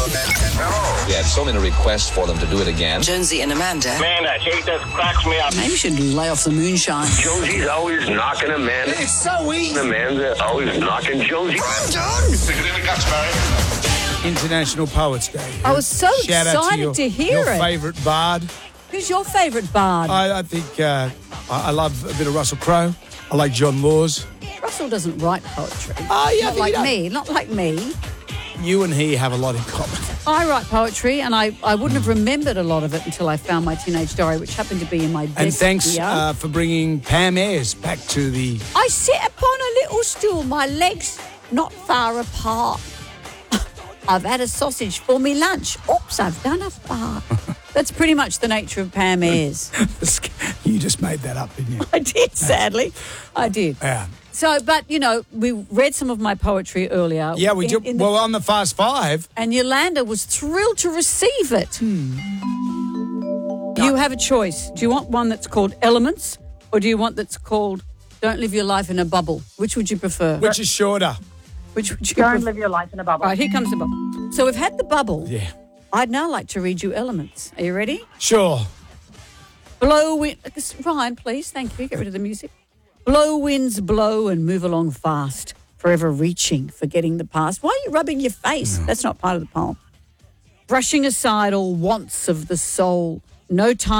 We had so many requests for them to do it again. Jonesy and Amanda. Man, I hate that. Cracks me up. Maybe you should lay off the moonshine. Josie's always knocking Amanda. It's so easy. Amanda always knocking Josie. I'm done. Stick it in the guts, Barry. International Poets Day. I was so Shout out excited to hear your it. favourite bard. Who's your favourite bard? I think I love a bit of Russell Crowe. I like John Laws. Russell doesn't write poetry. Oh, yeah, Not like me. Not like me. You and he have a lot in common. I write poetry, and I wouldn't have remembered a lot of it until I found my teenage diary, which happened to be in my desk. And thanks here. for bringing Pam Ayres back to the... I sit upon a little stool, my legs not far apart. I've had a sausage for me lunch. Oops, I've done a fart. That's pretty much the nature of Pam Ayres. You just made that up, didn't you? I did, sadly. I did. Yeah. So, but, you know, we read some of my poetry earlier. Yeah, we did. Well, on the Fast Five. And Yolanda was thrilled to receive it. You have a choice. Do you want one that's called Elements, or do you want that's called Don't Live Your Life in a Bubble? Which would you prefer? Which is shorter? Which would you Don't prefer? live your life in a bubble. Right, here comes the bubble. So we've had the bubble. Yeah. I'd now like to read you Elements. Are you ready? Sure. Blow wind. Ryan, please. Thank you. Get rid of the music. Blow winds blow and move along fast, forever reaching, forgetting the past. Why are you rubbing your face? That's not part of the poem. Brushing aside all wants of the soul. No time.